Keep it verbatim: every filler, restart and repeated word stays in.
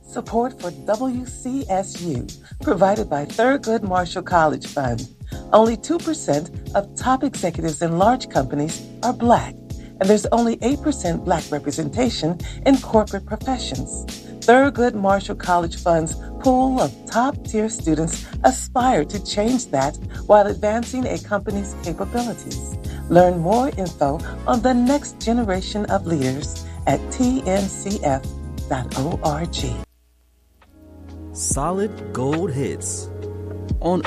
Support for W C S U, provided by Thurgood Marshall College Fund. Only two percent of top executives in large companies are Black, and there's only eight percent Black representation in corporate professions. Thurgood Marshall College Fund's pool of top-tier students aspire to change that while advancing a company's capabilities. Learn more info on the next generation of leaders at T N C F dot org. Solid gold hits on